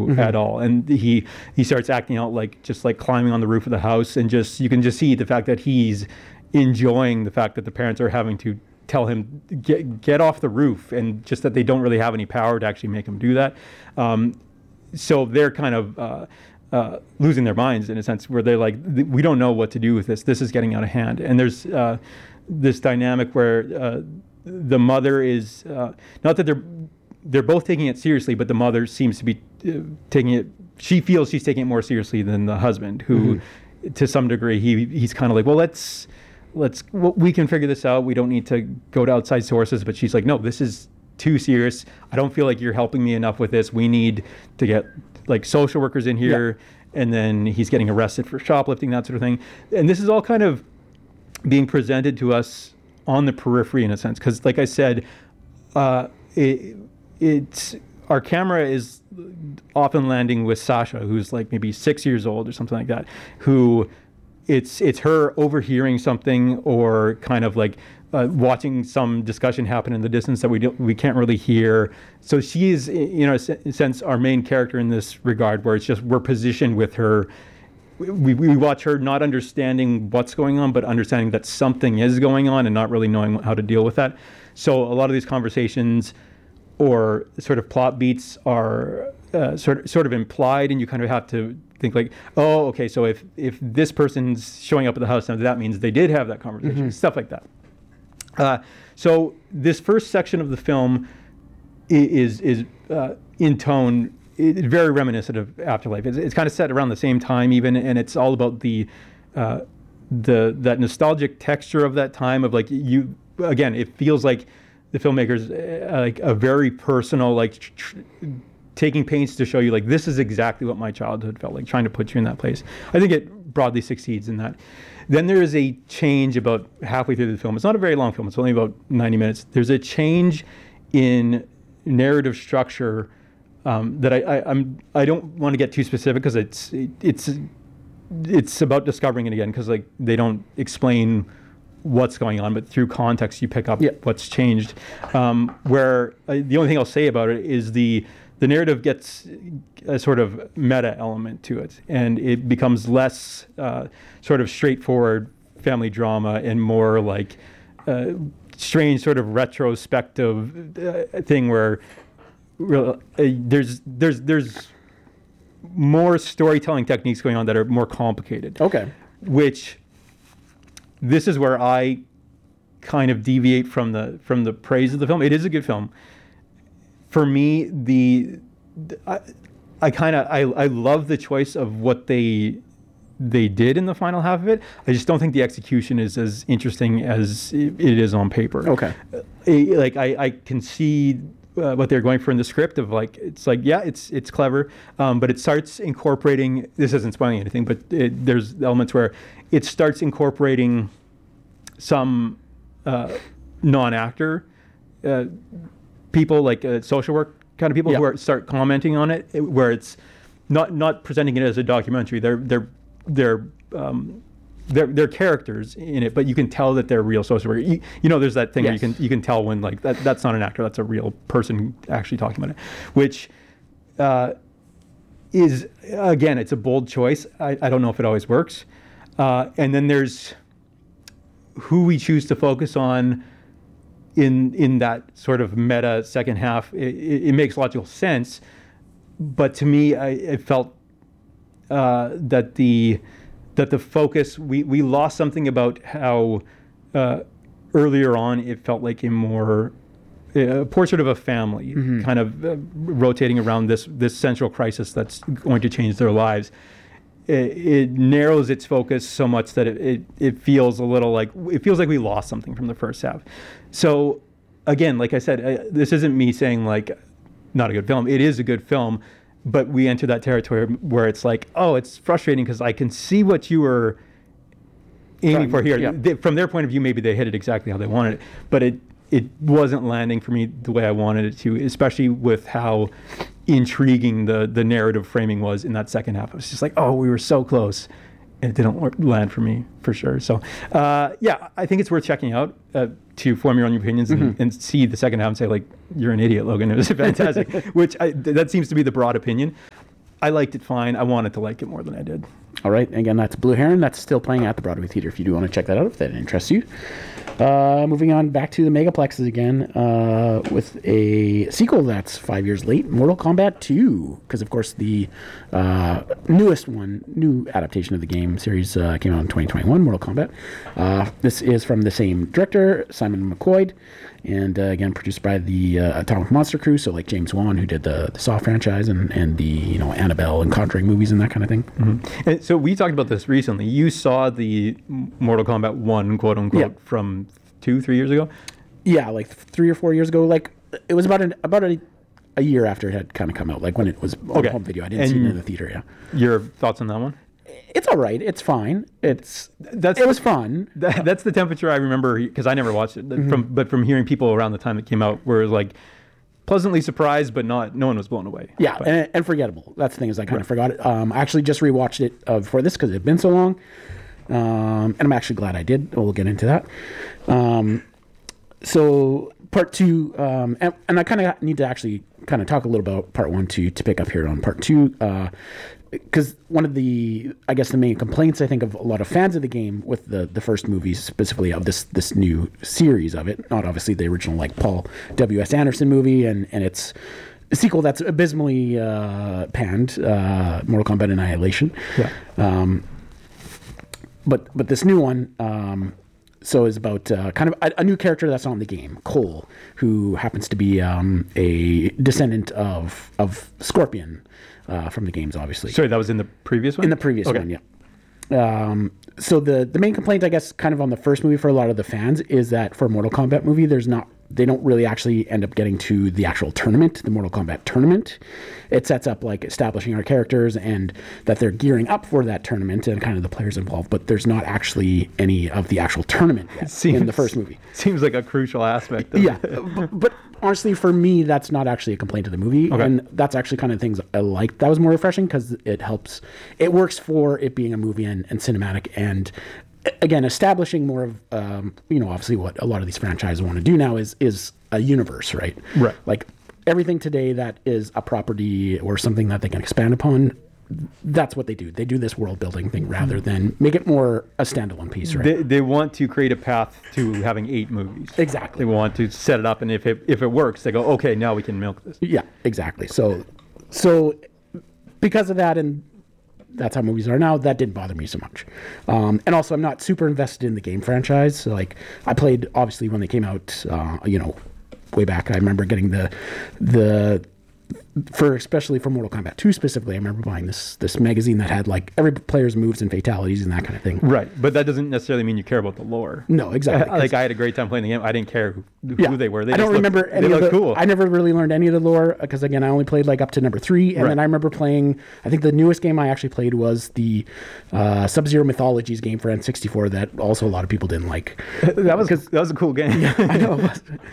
at all. And he starts acting out like just like climbing on the roof of the house, and just you can just see the fact that he's enjoying the fact that the parents are having to tell him get off the roof, and just that they don't really have any power to actually make him do that. So they're kind of losing their minds in a sense, where they're like, we don't know what to do with this. This is getting out of hand. And there's this dynamic where the mother is not that they're both taking it seriously, but the mother seems to be taking it. She feels she's taking it more seriously than the husband, who, to some degree, he's kind of like, well, we can figure this out. We don't need to go to outside sources. But she's like, no, this is too serious. I don't feel like you're helping me enough with this. We need to get like social workers in here. Yeah. And then he's getting arrested for shoplifting, that sort of thing. And this is all kind of being presented to us on the periphery in a sense. Because like I said, it's our camera is often landing with Sasha, who's like maybe 6 years old or something like that, who it's her overhearing something, or kind of like watching some discussion happen in the distance that we can't really hear. So she is, in a sense, our main character in this regard, where it's just we're positioned with her. We watch her not understanding what's going on, but understanding that something is going on and not really knowing how to deal with that. So a lot of these conversations or sort of plot beats are sort of implied, and you kind of have to think like, oh, okay, so if this person's showing up at the house, now that means they did have that conversation, stuff like that. So this first section of the film is in tone, it's very reminiscent of Afterlife. It's kind of set around the same time even, and it's all about that nostalgic texture of that time of like again, it feels like the filmmakers like a very personal, like taking pains to show you like this is exactly what my childhood felt like, trying to put you in that place. I think it broadly succeeds in that. Then there is a change about halfway through the film. It's not a very long film. It's only about 90 minutes. There's a change in narrative structure that I don't want to get too specific, because it's about discovering it again, because like they don't explain what's going on, but through context you pick up what's changed. Where the only thing I'll say about it is the narrative gets a sort of meta element to it, and it becomes less sort of straightforward family drama and more like strange sort of retrospective thing where there's more storytelling techniques going on that are more complicated. Okay. Which this is where I kind of deviate from the praise of the film. It is a good film. For me, I love the choice of what they did in the final half of it. I just don't think the execution is as interesting as it is on paper. Okay. Like I can see what they're going for in the script of like, it's like, yeah, it's clever, but it starts incorporating, this isn't spoiling anything, but there's elements where it starts incorporating some non-actor people, like social work kind of people who start commenting on it, where it's not presenting it as a documentary. They're characters in it, but you can tell that they're real social workers. You know, there's that thing where you can tell when like that's not an actor, that's a real person actually talking about it, which is, again, it's a bold choice. I don't know if it always works. And then there's who we choose to focus on in that sort of meta second half. It makes logical sense, but to me, I felt that the focus, we lost something about how earlier on it felt like a more portrait of a family, kind of rotating around this central crisis that's going to change their lives. It narrows its focus so much that it feels a little like, it feels like we lost something from the first half. So again, like I said, this isn't me saying like not a good film. It is a good film, but we enter that territory where it's like, oh, it's frustrating because I can see what you were aiming for here. Yeah. From their point of view, maybe they hit it exactly how they wanted it, but it wasn't landing for me the way I wanted it to, especially with how intriguing the narrative framing was in that second half. It was just like, oh, we were so close, and it didn't land for me, for sure. So I think it's worth checking out to form your own opinions and see the second half and say like, you're an idiot, Logan. It was fantastic, which that seems to be the broad opinion. I liked it fine. I wanted to like it more than I did. All right. Again, that's Blue Heron. That's still playing at the Broadway Theatre if you do want to check that out, if that interests you. Moving on back to the Megaplexes again with a sequel that's 5 years late, Mortal Kombat 2. Because, of course, the new adaptation of the game series came out in 2021, Mortal Kombat. This is from the same director, Simon McQuoid. And again, produced by the Atomic Monster crew, so like James Wan, who did the Saw franchise and the Annabelle and Conjuring movies and that kind of thing. Mm-hmm. And so we talked about this recently. You saw the Mortal Kombat 1, quote unquote, from 2-3 years ago. Yeah, like 3 or 4 years ago. Like it was about a year after it had kind of come out, like when it was on home video. I didn't see it in the theater. Yeah. Your thoughts on that one? It's all right. It's fine. It was fun. That's the temperature I remember because I never watched it. From hearing people around the time it came out, were like pleasantly surprised, but no one was blown away. Yeah, and forgettable. That's the thing is I kind of forgot it. I actually just rewatched it before this because it had been so long, and I'm actually glad I did. We'll get into that. So part 2, and I kind of need to actually kind of talk a little about part 1 to pick up here on part 2. Because one of the main complaints I think of a lot of fans of the game with the first movie, specifically of this new series of it, not obviously the original like Paul W.S. Anderson movie and its sequel that's abysmally panned, Mortal Kombat Annihilation. Yeah. But this new one so is about kind of a new character that's on the game, Cole, who happens to be a descendant of Scorpion. From the games, obviously. Sorry, that was in the previous one? In the previous one, yeah. So the main complaint, I guess, kind of on the first movie for a lot of the fans is that for a Mortal Kombat movie, they don't really actually end up getting to the actual tournament, the Mortal Kombat tournament. It sets up like establishing our characters and that they're gearing up for that tournament and kind of the players involved, but there's not actually any of the actual tournament yet in the first movie. Seems like a crucial aspect of it. But honestly, for me, that's not actually a complaint of the movie. Okay. And that's actually kind of things I like. That was more refreshing because it works for it being a movie and cinematic and again, establishing more of, obviously what a lot of these franchises want to do now is a universe, right? Right. Like everything today that is a property or something that they can expand upon, that's what they do. They do this world building thing rather than make it more a standalone piece, right? They want to create a path to having 8 movies. Exactly. They want to set it up, and if it works, they go, okay, now we can milk this. Yeah, exactly. So because of that and that's how movies are now, that didn't bother me so much. And also, I'm not super invested in the game franchise. So, like, I played, obviously, when they came out, way back. I remember getting especially for Mortal Kombat 2 specifically, I remember buying this magazine that had, like, every player's moves and fatalities and that kind of thing. Right, but that doesn't necessarily mean you care about the lore. No, exactly. Like, I had a great time playing the game. I didn't care who they were. I don't remember any of the... cool. I never really learned any of the lore, because, again, I only played, like, up to number 3, and then I remember playing... I think the newest game I actually played was the Sub-Zero Mythologies game for N64 that also a lot of people didn't like. That was a cool game. Yeah, I know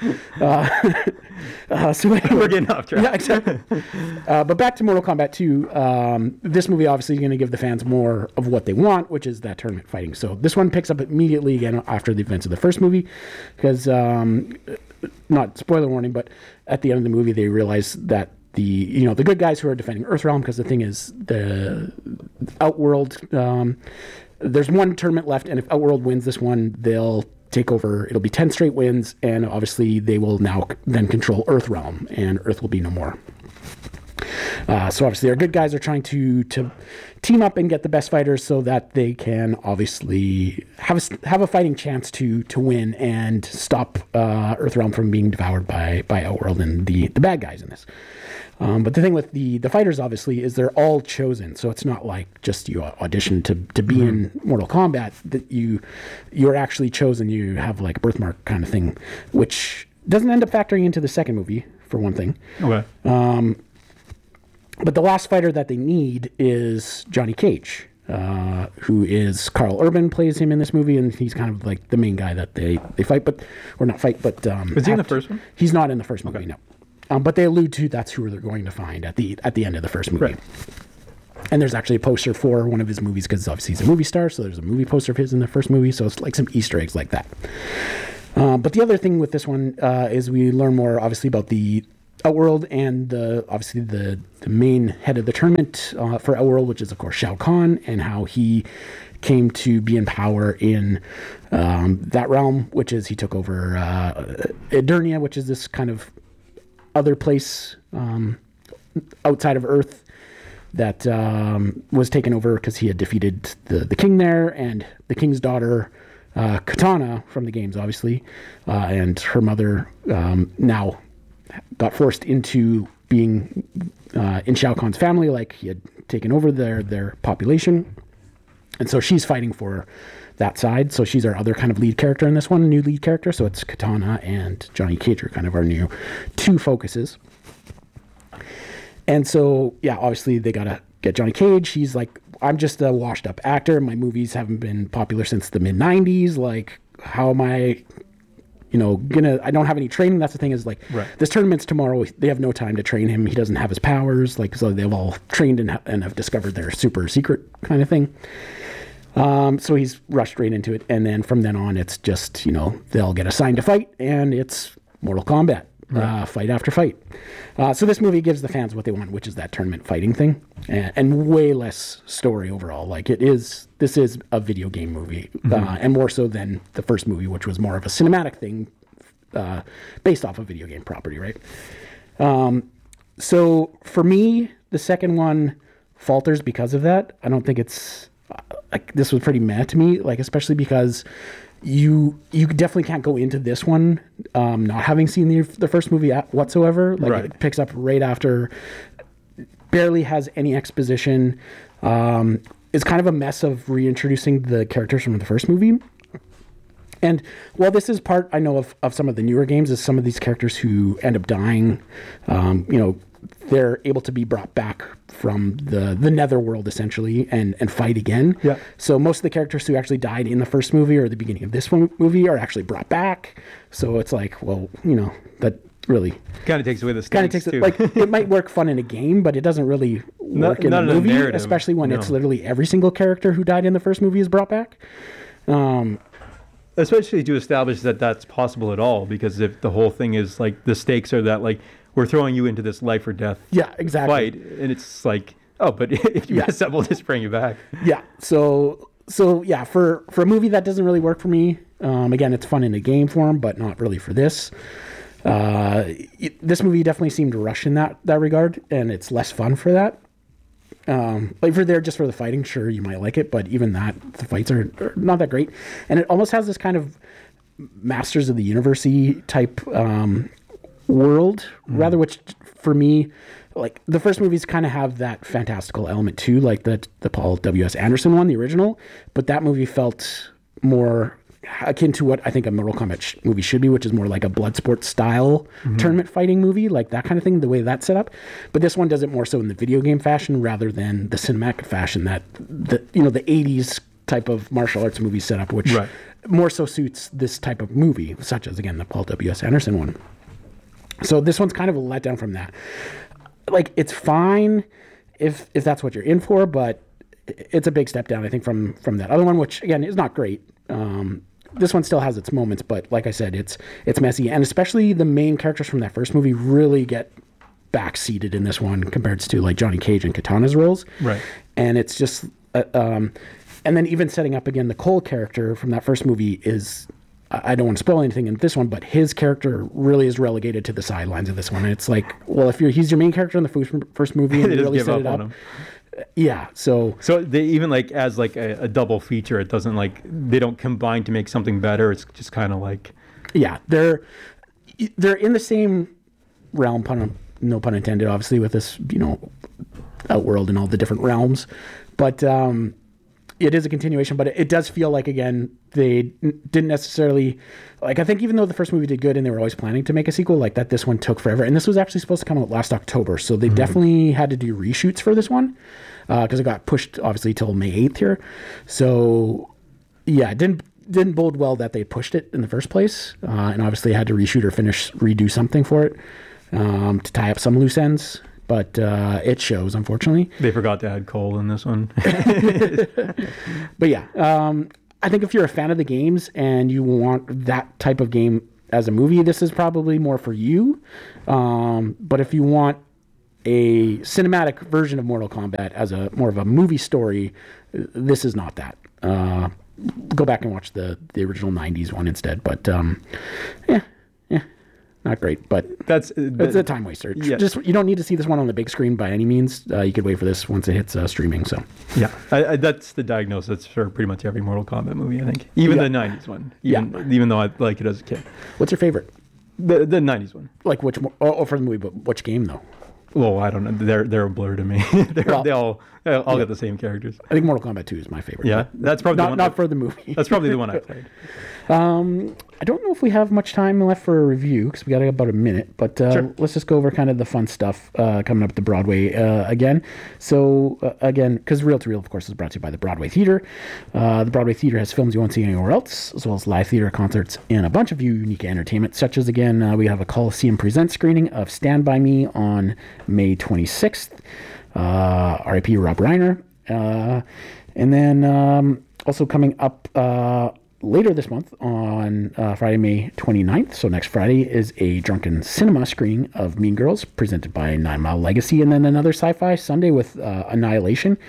it was. So anyway, we're getting off track. Yeah, exactly. But back to Mortal Kombat 2, this movie obviously is going to give the fans more of what they want, which is that tournament fighting. So this one picks up immediately again after the events of the first movie, because, not spoiler warning, but at the end of the movie they realize that the good guys who are defending Earthrealm, because the thing is, the Outworld, there's one tournament left, and if Outworld wins this one, they'll take over. It'll be 10 straight wins, and obviously they will now then control Earthrealm, and Earth will be no more. So obviously our good guys are trying to team up and get the best fighters so that they can obviously have a fighting chance to win and stop Earthrealm from being devoured by Outworld and the bad guys in this. But the thing with the fighters obviously is they're all chosen, so it's not like just you audition to be in Mortal Kombat, that you're actually chosen. You have like a birthmark kind of thing, which doesn't end up factoring into the second movie for one thing. Okay. But the last fighter that they need is Johnny Cage, who is Carl Urban plays him in this movie, and he's kind of like the main guy that they fight, but was he in the first one? He's not in the first movie, no. But they allude to that's who they're going to find at the end of the first movie. Right. And there's actually a poster for one of his movies, because obviously he's a movie star, so there's a movie poster of his in the first movie, so it's like some Easter eggs like that. But the other thing with this one is we learn more, obviously, about the Outworld, and obviously the main head of the tournament for Outworld, which is of course Shao Kahn, and how he came to be in power in that realm, which is he took over Edirnia, which is this kind of other place outside of Earth that was taken over because he had defeated the king there, and the king's daughter, Katana from the games, obviously, and her mother now got forced into being in Shao Kahn's family, like he had taken over their population. And so she's fighting for that side. So she's our other kind of lead character in this one, new lead character. So it's Katana and Johnny Cage are kind of our new two focuses. And so, yeah, obviously they got to get Johnny Cage. He's like, I'm just a washed up actor. My movies haven't been popular since the mid 90s. Like, how am I, I don't have any training. That's the thing is like, right. This tournament's tomorrow. They have no time to train him. He doesn't have his powers. Like, so they've all trained and have discovered their super secret kind of thing. So he's rushed right into it. And then from then on, it's just, they'll get assigned to fight and it's Mortal Kombat, right. Fight after fight. So this movie gives the fans what they want, which is that tournament fighting thing and way less story overall. Like this is a video game movie, and more so than the first movie, which was more of a cinematic thing, based off a video game property. Right. So for me, the second one falters because of that. I don't think it's, like this was pretty meh to me, like especially because you definitely can't go into this one not having seen the first movie whatsoever. Like right. It picks up right after, barely has any exposition. It's kind of a mess of reintroducing the characters from the first movie. And while this is part, I know of some of the newer games, is some of these characters who end up dying, they're able to be brought back from the netherworld essentially and fight again. Yeah. So most of the characters who actually died in the first movie or the beginning of this one movie are actually brought back. So it's like, well, that really kind of takes away the stakes too. Like it might work fun in a game, but it doesn't really work in a movie, especially when it's literally every single character who died in the first movie is brought back. Especially to establish that that's possible at all, because if the whole thing is like the stakes are that like we're throwing you into this life or death fight, and it's like, oh, but if you mess up, we'll just bring you back. Yeah. So yeah, for a movie that doesn't really work for me. Again, it's fun in a game form, but not really for this. This movie definitely seemed rushed in that regard, and it's less fun for that. Like just for the fighting, sure, you might like it, but even that, the fights are not that great. And it almost has this kind of Masters of the Universe-y type world, rather, which for me, like the first movies kind of have that fantastical element too, like the Paul W.S. Anderson one, the original, but that movie felt more akin to what I think a Mortal Kombat movie should be, which is more like a Bloodsport style tournament fighting movie, like that kind of thing, the way that's set up. But this one does it more so in the video game fashion rather than the cinematic fashion that the 80s type of martial arts movie setup, which more so suits this type of movie, such as, again, the Paul W.S. Anderson one. So this one's kind of a letdown from that. Like, it's fine if that's what you're in for, but it's a big step down, I think, from that other one, which, again, is not great. This one still has its moments, but like I said, it's messy. And especially the main characters from that first movie really get backseated in this one compared to, like, Johnny Cage and Katana's roles. Right. And it's just... and then even setting up, again, the Cole character from that first movie is... I don't want to spoil anything in this one, but his character really is relegated to the sidelines of this one. And it's like, well, if he's your main character in the first movie and you really set it up, yeah. So they even like as like a double feature, it doesn't like they don't combine to make something better. It's just kind of like, yeah, they're in the same realm, no pun intended, obviously, with this Outworld and all the different realms, but it is a continuation, but it does feel like, again, they didn't necessarily, like, I think even though the first movie did good and they were always planning to make a sequel, like that, this one took forever. And this was actually supposed to come out last October. So they definitely had to do reshoots for this one because it got pushed, obviously, till May 8th here. So, yeah, it didn't bode well that they pushed it in the first place. And obviously had to reshoot or redo something for it to tie up some loose ends. But it shows, unfortunately. They forgot to add Cole in this one. But yeah, I think if you're a fan of the games and you want that type of game as a movie, this is probably more for you. But if you want a cinematic version of Mortal Kombat as a more of a movie story, this is not that. Go back and watch the original 90s one instead. But yeah, not great. But it's a time waster. Yeah. Just you don't need to see this one on the big screen by any means. You could wait for this once it hits streaming. So yeah, that's the diagnosis for pretty much every Mortal Kombat movie, I think. Even the 90s one. Even though I like it as a kid. What's your favorite? The 90s one. Like which? Oh, for the movie, but which game though? Well, I don't know. They're a blur to me. They all got the same characters. I think Mortal Kombat 2 is my favorite. Yeah, that's probably the one not for the movie. That's probably the one I played. I don't know if we have much time left for a review because we got about a minute, but Sure. Let's just go over kind of the fun stuff coming up at the Broadway again. So again, because Reel to Reel, of course, is brought to you by the Broadway Theater. The Broadway Theater has films you won't see anywhere else, as well as live theater concerts and a bunch of unique entertainment, such as, again, we have a Coliseum Presents screening of Stand By Me on May 26th. R.I.P. Rob Reiner. And then also coming up later this month on Friday, May 29th, so next Friday, is a Drunken Cinema screening of Mean Girls presented by 9 Mile Legacy, and then another Sci-Fi Sunday with Annihilation,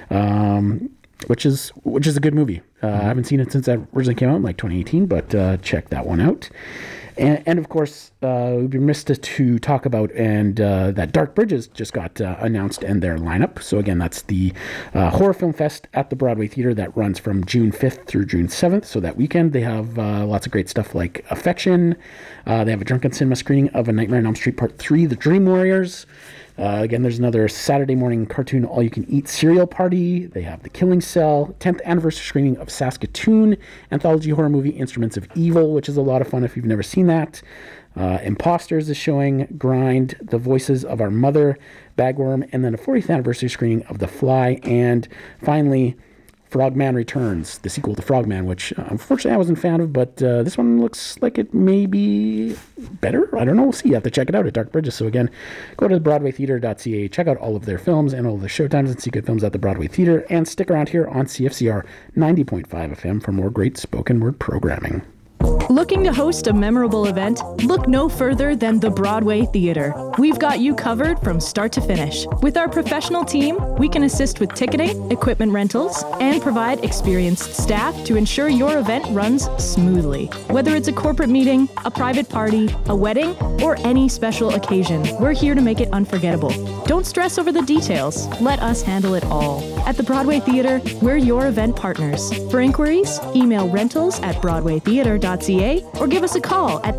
which is a good movie. I haven't seen it since that originally came out in like 2018, but check that one out. And of course, we'd be remiss to talk about that Dark Bridges just got announced and their lineup. So again, that's the Horror Film Fest at the Broadway Theater that runs from June 5th through June 7th. So that weekend, they have lots of great stuff like Affection. They have a Drunken Cinema screening of A Nightmare on Elm Street Part 3, The Dream Warriors. Again, there's another Saturday morning cartoon all-you-can-eat cereal party. They have The Killing Cell, 10th anniversary screening of Saskatoon, anthology horror movie Instruments of Evil, which is a lot of fun if you've never seen that. Imposters is showing, Grind, The Voices of Our Mother, Bagworm, and then a 40th anniversary screening of The Fly, and finally, Frogman Returns, the sequel to Frogman, which unfortunately I wasn't a fan of, but this one looks like it may be better. I don't know. We'll see. You have to check it out at Dark Bridges. So again, go to BroadwayTheater.ca, check out all of their films and all of the showtimes and see good films at the Broadway Theater, and stick around here on CFCR 90.5 FM for more great spoken word programming. Looking to host a memorable event? Look no further than the Broadway Theater. We've got you covered from start to finish. With our professional team, we can assist with ticketing, equipment rentals, and provide experienced staff to ensure your event runs smoothly. Whether it's a corporate meeting, a private party, a wedding, or any special occasion, we're here to make it unforgettable. Don't stress over the details. Let us handle it all. At the Broadway Theater, we're your event partners. For inquiries, email rentals@broadwaytheater.ca or give us a call at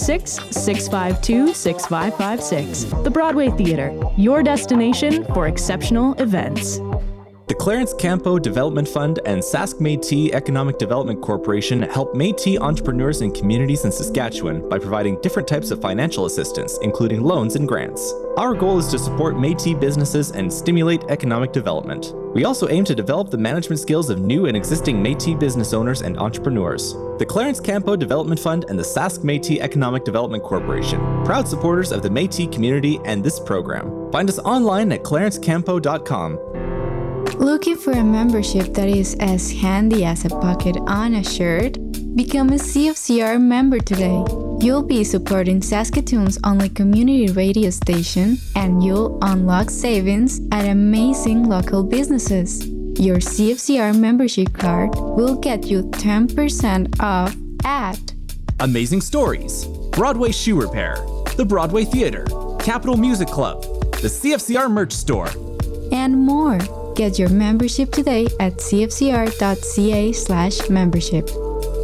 306-652-6556. The Broadway Theater, your destination for exceptional events. The Clarence Campo Development Fund and Sask Métis Economic Development Corporation help Métis entrepreneurs and communities in Saskatchewan by providing different types of financial assistance, including loans and grants. Our goal is to support Métis businesses and stimulate economic development. We also aim to develop the management skills of new and existing Métis business owners and entrepreneurs. The Clarence Campo Development Fund and the Sask Métis Economic Development Corporation, proud supporters of the Métis community and this program. Find us online at clarencecampo.com. Looking for a membership that is as handy as a pocket on a shirt? Become a CFCR member today. You'll be supporting Saskatoon's only community radio station, and you'll unlock savings at amazing local businesses. Your CFCR membership card will get you 10% off at Amazing Stories, Broadway Shoe Repair, the Broadway Theater, Capital Music Club, the CFCR Merch Store, and more. Get your membership today at cfcr.ca/membership.